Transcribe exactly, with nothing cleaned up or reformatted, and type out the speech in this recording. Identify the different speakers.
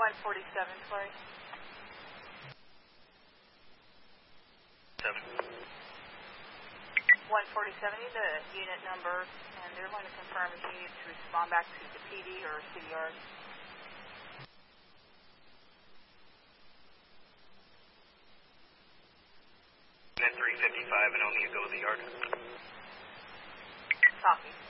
Speaker 1: one forty-seven, please.
Speaker 2: Seven.
Speaker 1: one forty-seven, need the unit number, and they're going to confirm if you need to respond back to the P D or C D R.
Speaker 2: At three fifty-five and Omega, go to the yard.
Speaker 1: Copy.